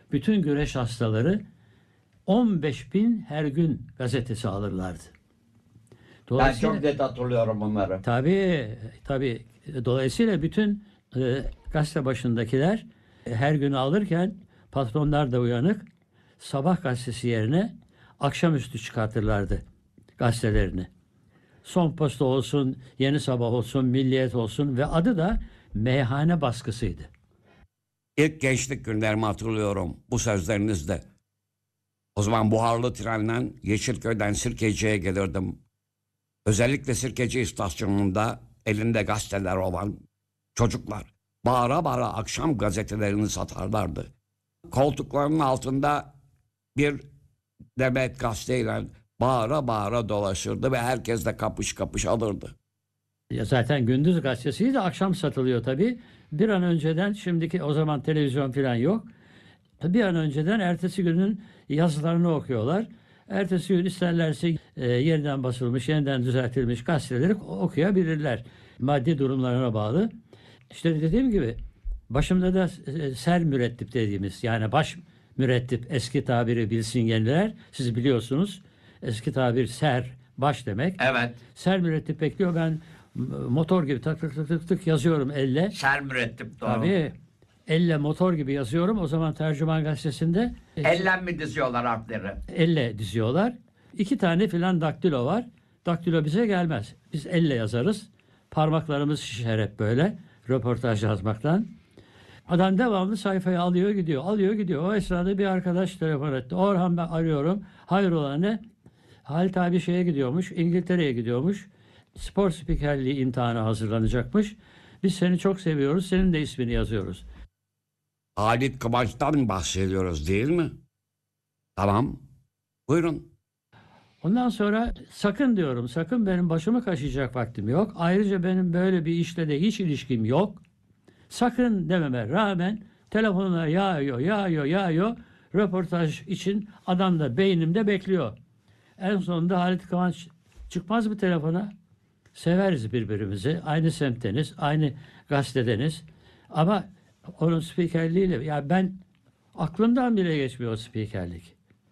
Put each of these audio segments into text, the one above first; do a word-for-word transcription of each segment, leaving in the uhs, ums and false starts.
bütün güreş hastaları on beş bin her gün gazetesi alırlardı. Ben çok net hatırlıyorum bunları. Tabii, tabii. Dolayısıyla bütün e, gazete başındakiler e, her gün alırken patronlar da uyanık, sabah gazetesi yerine akşamüstü çıkartırlardı gazetelerini. Son Posta olsun, Yeni Sabah olsun, Milliyet olsun ve adı da Meyhane Baskısıydı. İlk gençlik günlerimi hatırlıyorum bu sözlerinizde. O zaman buharlı trenle Yeşilköy'den Sirkeci'ye gelirdim. Özellikle Sirkeci istasyonunda elinde gazeteler olan çocuklar bağıra bağıra akşam gazetelerini satarlardı. Koltuklarının altında bir demet gazeteyle bağıra bağıra dolaşırdı ve herkes de kapış kapış alırdı. Ya zaten gündüz gazetesiydi, akşam satılıyor tabii. Bir an önceden, şimdiki o zaman televizyon falan yok. Bir an önceden ertesi günün yazılarını okuyorlar. Ertesi gün isterlerse e, yeniden basılmış, yeniden düzeltilmiş gazeteleri okuyabilirler. Maddi durumlarına bağlı. İşte dediğim gibi başımda da e, ser mürettip dediğimiz, yani baş mürettip, eski tabiri bilsin yeniler. Siz biliyorsunuz. Eski tabir ser, baş demek. Evet. Ser mürettip bekliyor. Ben motor gibi tık tık tık tık tık yazıyorum elle. Ser mürettip doğru. Tabii. Elle motor gibi yazıyorum. O zaman Tercüman Gazetesi'nde Elle mi diziyorlar harfleri? elle diziyorlar. İki tane filan daktilo var. Daktilo bize gelmez. Biz elle yazarız. Parmaklarımız şişer hep böyle. Röportaj yazmaktan. Adam devamlı sayfayı alıyor gidiyor. Alıyor gidiyor. O esnada bir arkadaş telefon etti. Orhan, ben arıyorum. Hayrola ne? Halit abi şeye gidiyormuş. İngiltere'ye gidiyormuş. Spor spikerliği imtihanı hazırlanacakmış. Biz seni çok seviyoruz. Senin de ismini yazıyoruz. Halit Kıvanç'tan bahsediyoruz değil mi? Tamam. Buyurun. Ondan sonra sakın diyorum, sakın, benim başımı kaşıyacak vaktim yok. Ayrıca benim böyle bir işle de hiç ilişkim yok. Sakın dememe rağmen telefonuna yağıyor, yağıyor, yağıyor. Röportaj için adam da beynimde bekliyor. En sonunda Halit Kıvanç çıkmaz mı telefona? Severiz birbirimizi. Aynı semtteniz, aynı gazetedeniz. Ama onun spikerliğiyle, ya ben aklımdan bile geçmiyor o spikerlik.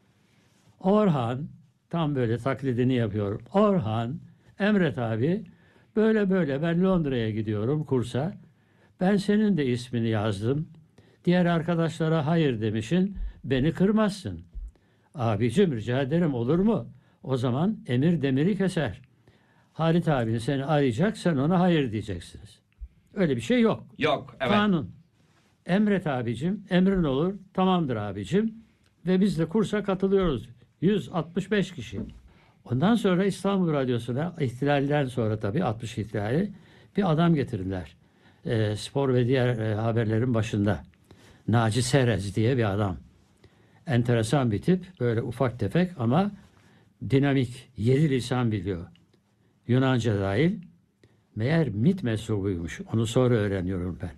Orhan, tam böyle taklidini yapıyorum. Orhan, Emret abi, böyle böyle ben Londra'ya gidiyorum kursa. Ben senin de ismini yazdım. Diğer arkadaşlara hayır demişsin. Beni kırmazsın. Abicim rica ederim, olur mu? O zaman emir demiri keser. Halit abin seni arayacak, sen ona hayır diyeceksiniz. Öyle bir şey yok. Yok. Evet. Kanun. Emret abicim, emrin olur. Tamamdır abicim. Ve biz de kursa katılıyoruz. yüz altmış beş kişi. Ondan sonra İstanbul Radyosu'na, ihtilalden sonra tabii altmış ihtilali, bir adam getirdiler. E, spor ve diğer e, haberlerin başında. Naci Serez diye bir adam. Enteresan bir tip. Böyle ufak tefek ama dinamik. Yedi lisan biliyor. Yunanca dahil. Meğer MİT mensubuymuş. Onu sonra öğreniyorum ben.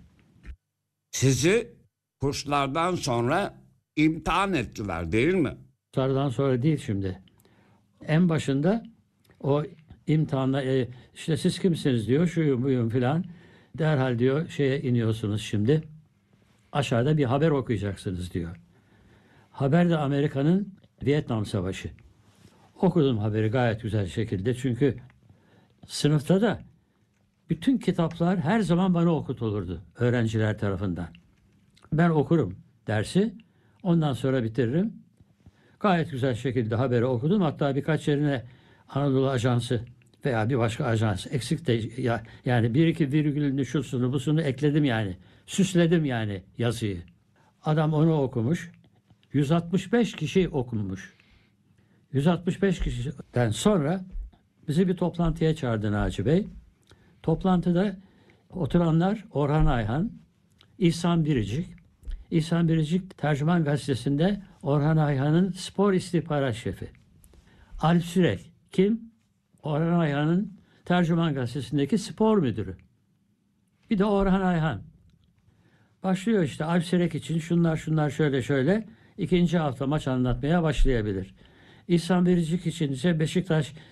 Sizi kurslardan sonra imtihan ettiler değil mi? Kurslardan sonra değil şimdi. En başında o imtihanla e, işte siz kimsiniz diyor, şuyum buyum filan. Derhal diyor şeye iniyorsunuz şimdi. Aşağıda bir haber okuyacaksınız diyor. Haber de Amerika'nın Vietnam Savaşı. Okudum haberi gayet güzel şekilde. Çünkü sınıfta da bütün kitaplar her zaman bana okutulurdu öğrenciler tarafından. Ben okurum dersi. Ondan sonra bitiririm. Gayet güzel şekilde haberi okudum. Hatta birkaç yerine Anadolu Ajansı veya bir başka ajans eksik de ya, yani bir iki virgülünü şusunu busunu ekledim yani. Süsledim yani yazıyı. Adam onu okumuş. yüz altmış beş kişi okumuş. yüz altmış beş kişiden sonra bizi bir toplantıya çağırdı Naci Bey. Toplantıda oturanlar Orhan Ayhan, İhsan Biricik. İhsan Biricik Tercüman Gazetesi'nde Orhan Ayhan'ın spor istihbarat şefi. Alp Sürek kim? Orhan Ayhan'ın Tercüman Gazetesi'ndeki spor müdürü. Bir de Orhan Ayhan. Başlıyor işte Alp Sürek için şunlar şunlar şöyle şöyle. İkinci hafta maç anlatmaya başlayabilir. İhsan Biricik için ise Beşiktaş